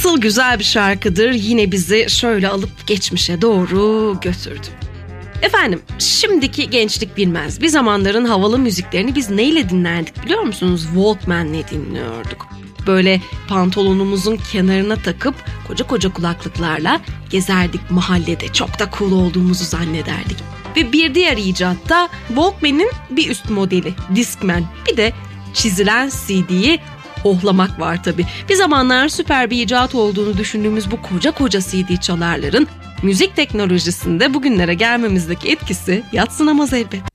nasıl güzel bir şarkıdır, yine bizi şöyle alıp geçmişe doğru götürdü. Efendim, şimdiki gençlik bilmez. Bir zamanların havalı müziklerini biz neyle dinlerdik biliyor musunuz? Walkman'le dinliyorduk. Böyle pantolonumuzun kenarına takıp koca koca kulaklıklarla gezerdik mahallede. Çok da cool olduğumuzu zannederdik. Ve bir diğer icat da Walkman'in bir üst modeli Discman. Bir de çizilen CD'yi hohlamak var tabii. Bir zamanlar süper bir icat olduğunu düşündüğümüz bu koca koca CD çalarların müzik teknolojisinde bugünlere gelmemizdeki etkisi yadsınamaz elbet.